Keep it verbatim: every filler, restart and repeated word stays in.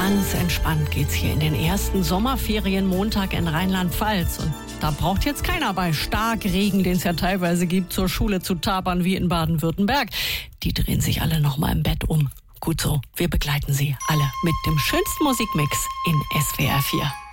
Ganz entspannt geht's hier in den ersten Sommerferienmontag in Rheinland-Pfalz. Und da braucht jetzt keiner bei Starkregen, den es ja teilweise gibt, zur Schule zu tapern wie in Baden-Württemberg. Die drehen sich alle noch mal im Bett um. Gut so, wir begleiten Sie alle mit dem schönsten Musikmix in S W R vier.